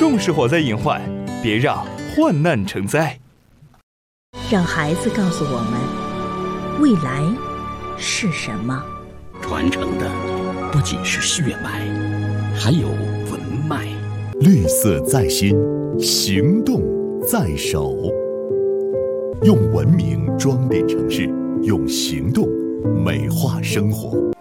重视火灾隐患，别让患难成灾。 让孩子告诉我们，未来是什么？ 传承的不仅是血脉，还有文脉。 绿色在心，行动在手。用文明装点城市，用行动美化生活。